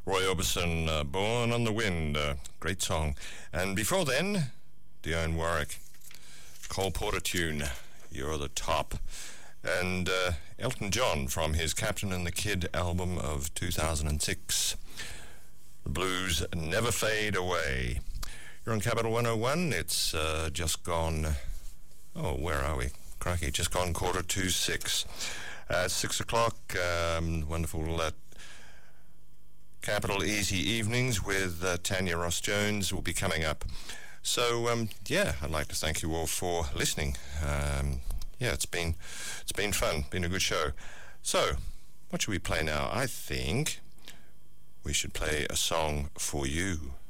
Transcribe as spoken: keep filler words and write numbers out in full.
Roy Orbison, uh, Born on the Wind, uh, great song. And before then, Dionne Warwick, Cole Porter tune, You're the Top. And uh, Elton John from his Captain and the Kid album of two thousand six, The Blues Never Fade Away. You're on Capital one oh one, it's uh, just gone, oh, where are we? Crikey, just gone quarter to six. Uh, six o'clock, um, wonderful uh, Capital Easy Evenings with uh, Tanya Ross-Jones will be coming up. So, um, yeah, I'd like to thank you all for listening. Um, yeah, it's been it's been fun, been a good show. So, what should we play now? I think we should play a song for you.